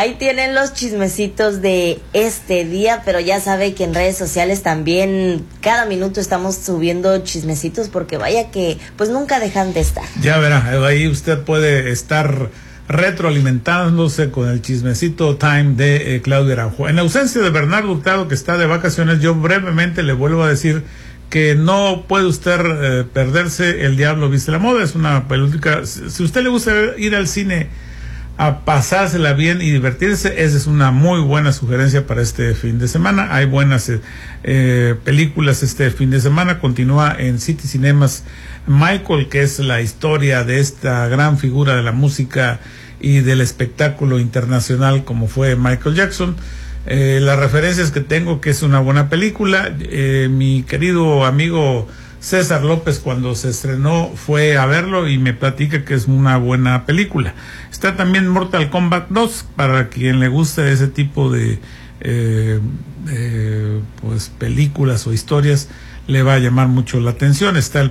Ahí tienen los chismecitos de este día, pero ya sabe que en redes sociales también cada minuto estamos subiendo chismecitos porque vaya que pues nunca dejan de estar. Ya verá, ahí usted puede estar retroalimentándose con el chismecito time de Claudia Araujo. En ausencia de Bernardo Hurtado, que está de vacaciones, yo brevemente le vuelvo a decir que no puede usted perderse El Diablo Viste la Moda. Es una película, si a usted le gusta ir al cine a pasársela bien y divertirse, esa es una muy buena sugerencia para este fin de semana. Hay buenas películas este fin de semana. Continúa en City Cinemas Michael, que es la historia de esta gran figura de la música y del espectáculo internacional como fue Michael Jackson. Las referencias que tengo, que es una buena película. Mi querido amigo César López, cuando se estrenó, fue a verlo y me platica que es una buena película. Está también Mortal Kombat 2, para quien le guste ese tipo de pues películas o historias, le va a llamar mucho la atención. Está el